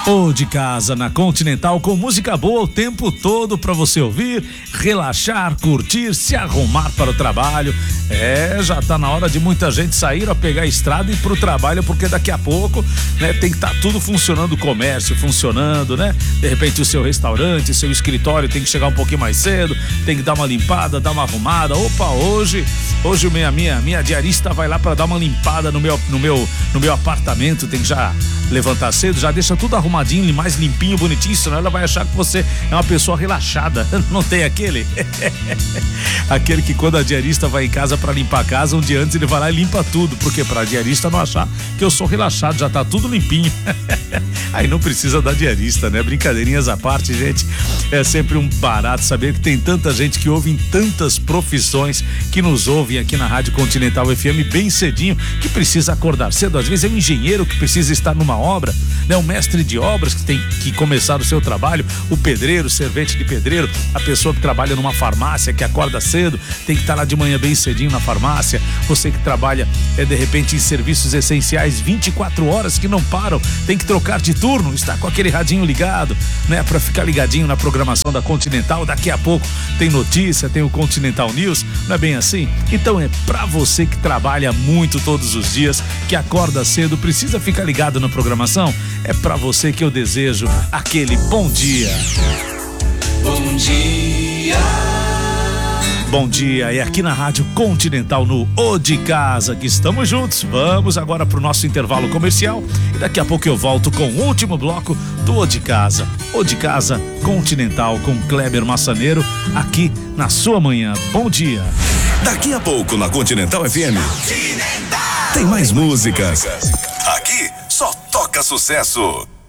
Ou de casa na Continental com música boa o tempo todo para você ouvir, relaxar, curtir, se arrumar para o trabalho. Já tá na hora de muita gente sair a pegar a estrada e ir pro trabalho, porque daqui a pouco, né, tem que estar tudo funcionando, o comércio funcionando, né? De repente o seu restaurante, seu escritório tem que chegar um pouquinho mais cedo, tem que dar uma limpada, dar uma arrumada. Opa, hoje minha diarista vai lá para dar uma limpada no meu apartamento, tem que já levantar cedo, já deixa tudo arrumadinho, mais limpinho, bonitinho, senão ela vai achar que você é uma pessoa relaxada. Não tem aquele? Aquele que quando a diarista vai em casa pra limpar a casa, um dia antes ele vai lá e limpa tudo, porque pra diarista não achar que eu sou relaxado, já tá tudo limpinho. Aí não precisa da diarista, né? Brincadeirinhas à parte, gente. É sempre um barato saber que tem tanta gente que ouve em tantas profissões, que nos ouvem aqui na Rádio Continental FM bem cedinho, que precisa acordar cedo. Às vezes é um engenheiro que precisa estar numa obra, né? Um mestre de obras que tem que começar o seu trabalho, o pedreiro, o servente de pedreiro, a pessoa que trabalha numa farmácia, que acorda cedo, tem que estar lá de manhã bem cedinho na farmácia. Você que trabalha de repente em serviços essenciais 24 horas que não param, tem que trocar de turno, está com aquele radinho ligado, né, para ficar ligadinho na programação da Continental. Daqui a pouco tem notícia, tem o Continental News, não é bem assim? Então é pra você que trabalha muito todos os dias, que acorda cedo, precisa ficar ligado na programação. É pra você que eu desejo aquele bom dia. Bom dia. Bom dia, é aqui na Rádio Continental no O de Casa que estamos juntos. Vamos agora pro nosso intervalo comercial e daqui a pouco eu volto com o último bloco do O de Casa. O de Casa Continental com Kleber Massaneiro aqui na sua manhã. Bom dia. Daqui a pouco na Continental FM tem mais músicas. Aqui só toca sucesso.